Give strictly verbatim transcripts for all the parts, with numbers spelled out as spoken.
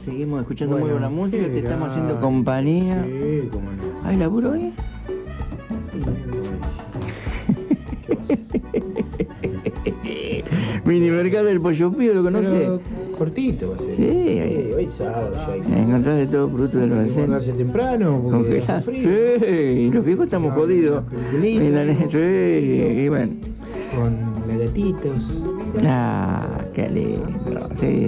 Seguimos escuchando Bueno, muy buena música, te qué estamos grande. haciendo compañía. Sí, cómo no. ¿Hay laburo hoy? Mini mercado del Pollo Pío, ¿lo conoce? Pero cortito va a ser. Sí. Hoy es sábado ya hay que- Encontrás de todo producto del hay que almacén. guardarse temprano porque Congelado. hace frío. Sí, y los viejos estamos Ya, jodidos. los congelitos, En la los ne- Sí, y bueno. Con lagatitos. Ah, qué lindo. Sí.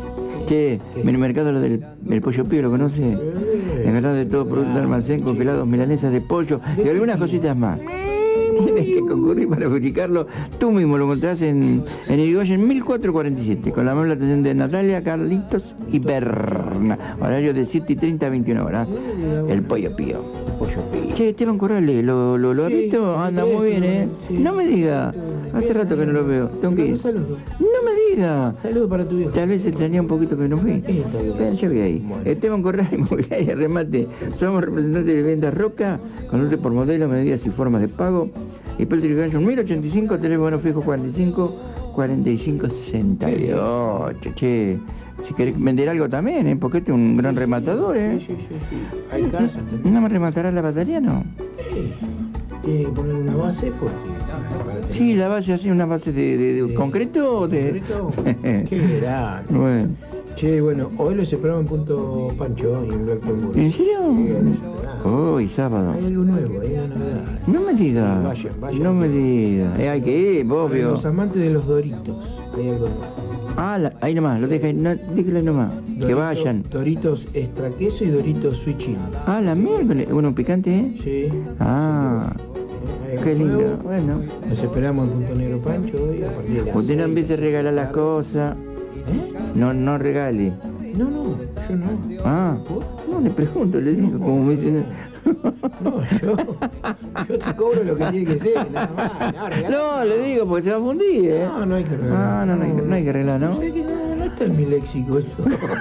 Che, mini mercado del, del Pollo Pío, ¿lo conoce? Encontrás de todo producto del almacén, congelados, milanesas de pollo y algunas cositas más. Tienes que concurrir para fabricarlo. Tú mismo lo encontrás en, en Irigoyen mil cuatrocientos cuarenta y siete, con la amable atención de Natalia, Carlitos y Berna. Horario de siete y treinta a veintiuna horas. El Pollo Pío. Pollo Pío. Che, Esteban Corrales, ¿lo, lo, lo has Sí, visto? Anda sí, muy bien, ¿eh? sí. No me diga. Hace rato que no lo veo. Tengo que Un ir. saludo. No me diga. Saludo para tu viejo. Tal vez extrañé un poquito que no fui. Sí, está bien. Pero yo voy ahí. Bueno. Esteban Corrales, Inmobiliaria Remate. Somos representantes de Vivienda Roca, con orden por modelo, medidas y formas de pago. Y Peltri Gancho mil ochenta y cinco, teléfono fijo cuarenta y cinco, cuarenta y cinco, sesenta y ocho. Che, si querés vender algo también, ¿eh? Porque este es un gran rematador, ¿eh? Sí, sí, sí, sí. Hay casas también. ¿No me rematarás la batería, no? Sí. Tiene que poner una base porque... para tener- Sí, la base así, una base de, de- de Sí. concreto o de... ¿Concreto? Qué grande. Bueno. Che, bueno, hoy lo separamos en Punto Pancho y en Black Bull. ¿En serio? Sí, lo separamos. Hoy, sábado. Hay algo nuevo, hay una novedad. No me diga. Sí, vayan, vayan. No me diga. Eh, hay que ir, Para obvio. los amantes de los doritos, hay algo nuevo. Ah, la- ahí nomás, lo deja ahí. No, déjale nomás. Que Doritos- vayan. Doritos extra queso y Doritos sweet chili. Ah, la miércoles. Uno picante, ¿eh? Sí. Ah, Hay algo qué lindo. nuevo. Bueno. Los esperamos en Punto Negro Pancho hoy a partir de las Usted no seis. empiece a regalar las cosas. ¿Eh? No, no regale. No, no, yo no. Ah, ¿Vos? no le pregunto, le digo, como me dicen. No, yo, yo te cobro lo que tiene que ser, nada más. No, regalá. No, le digo, porque se va a fundir, ¿eh? No, no hay que regalar. Ah, no, no hay, no hay que arreglar, ¿no? Sé que no, no está en mi léxico eso.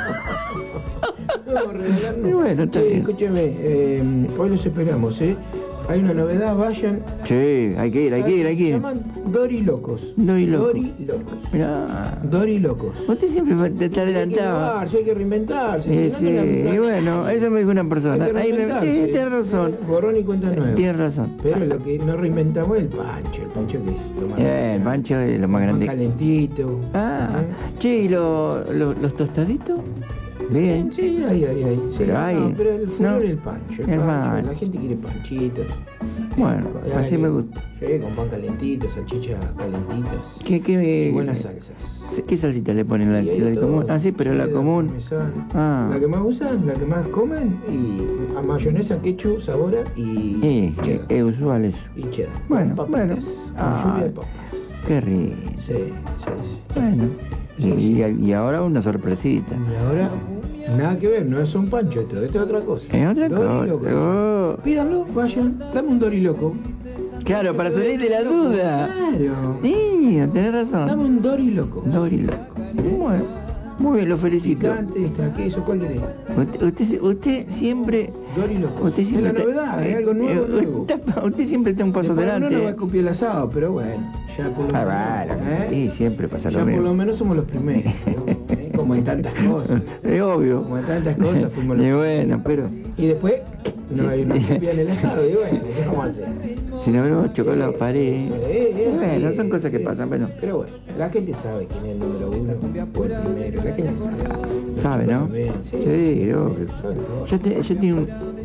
No, regalar no. Y bueno, está Che, bien. escúcheme, eh, hoy los esperamos, ¿eh? Hay una novedad, vayan. Sí, hay que ir, hay que ir, hay que Se ir. llaman Dori Locos. Dori Locos. Dori Locos. Mirá. Dori Locos. Usted siempre te está Hay que adelantado. innovarse, hay que reinventarse. Eh, No, sí, no, no, no. y bueno, eso me dijo una Hay persona. que Ahí re- reinventarse. sí, tiene razón. Borrón y cuenta nueva. Tiene razón. Pero lo que no reinventamos es el pancho, el pancho que es lo más, Eh, el pancho es lo más grande. calentito. Ah, ¿eh? che, ¿y lo- lo- los tostaditos? Bien. Sí, ahí, ahí, ahí. Sí, Pero hay- no, pero el fútbol no. es el pancho. El El pancho. pan. La gente quiere panchitos. Bueno, Eh, así hay- me gusta. Sí, con pan calentito, salchichas calentitas. ¿Qué, Y qué, buenas salsas. ¿Qué salsita le ponen? ¿La, Y hay la de de todo. común? Ah, sí, pero la Cheddar, común. parmesano. Ah. La que más usan, la que más comen, y a mayonesa, ketchup, sabora y Eh, cheddar. es usual eso. Y cheddar. Bueno, Con bueno. papitas, Con Ah. lluvia de papas. Qué rico. Sí, sí, sí. Bueno. Y, y- y ahora una sorpresita. Y ahora, nada que ver, no es un pancho esto, esto es otra cosa. Es otra Dori cosa. Loco. Oh. Pídanlo, vayan, dame un Dori Loco. Claro, para salir de la duda. Claro. Sí, tenés Dame razón. un Dori Loco. Dori loco. Bueno, muy bien, lo felicito. Picante, extra queso, ¿cuál querés? Usted, usted, usted siempre. Dori Loco. Usted siempre es la está- novedad, es algo nuevo, eh, nuevo. Usted, usted siempre está un paso Después uno no va a adelante. escupir el asado, pero bueno, ya por lo Ah, menos. bueno, ¿eh? y siempre pasa Ya lo por lo mismo. menos somos los primeros, ¿no? ¿Eh? Como en tantas cosas. Es obvio. Como en tantas cosas fuimos los Y bueno, pero Y después no Sí. hay una copia en el asado, y bueno, ¿qué vamos a hacer? si no hubiéramos chocado la pared. Sí, es Bueno, así, son cosas que es pasan, así. bueno. Pero bueno, la gente sabe quién es el número uno o el primero, la gente sabe. Los Sabe, chicos ¿no? también, Sí, sí, obvio. saben todo. Ya, te- ya tiene un,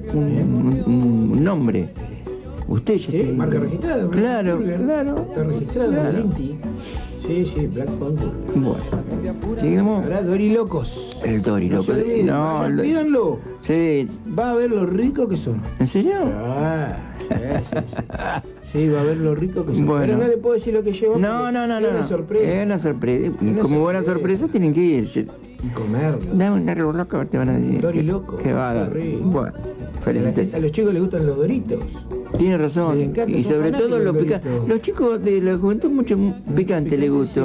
un, un- un nombre. Usted ya Sí, tiene- marca registrada. Black Claro, Burger. claro. Está registrada, Claro. el Inti. Sí, sí, Black Burger. Bueno, seguimos. Ahora Dori Locos. El Dori No loco. se olviden, No, vayan, lo- pídanlo. sí. Va a ver lo rico que son. ¿En serio? Ah, sí, sí, sí. Sí, va a ver lo rico que son. Bueno. Pero no le puedo decir lo que lleva. No, porque no, no, es no. una no. sorpresa. Es una sorpresa. Y Una como buena sorpresa. sorpresa tienen que ir. Y comerlo. Dame un darlo loco, te van a decir. Dori Qué- loco. Qué bárbaro. Qué rico. Bueno, A la- felicitaciones. A los chicos les gustan los doritos. Tiene razón. Les encanta, Y son sobre todo fanáticos los del picantes. Dorito. Los chicos de la juventud mucho picante les gusta.